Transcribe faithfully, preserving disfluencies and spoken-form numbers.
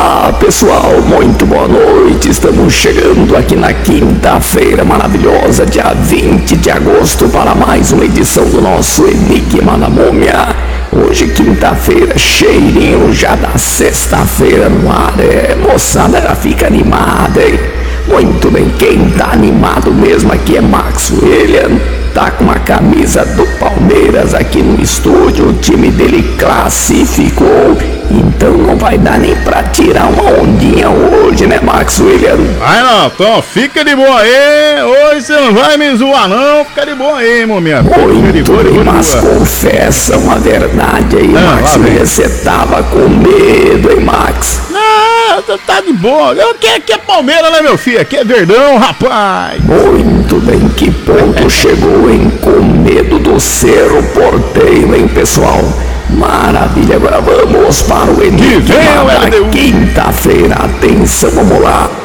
Olá pessoal, muito boa noite. Estamos chegando aqui na quinta-feira maravilhosa, dia vinte de agosto, para mais uma edição do nosso Enigma da Múmia. Hoje, quinta-feira, cheirinho já da sexta-feira no ar. É, moçada, já fica animada, hein? Muito bem, quem tá animado mesmo aqui é Max William. Tá com uma camisa do Palmeiras aqui no estúdio. O time dele classificou, então não vai dar nem pra tirar uma ondinha hoje, né, Max William? Vai não, então fica de boa aí. Hoje você não vai me zoar não. Fica de boa aí, mominha. Muito bem, mas confessa uma verdade aí, ah, Max William. Você tava com medo, hein, Max? Não, tá de boa. Eu quero que é Palmeiras, né, meu filho? Aqui é Verdão, rapaz. Muito bem, que ponto chegou, hein? Com medo do Cerro Porteiro, hein, pessoal? Maravilha, agora vamos para o Enigma da quinta-feira. Atenção, vamos lá.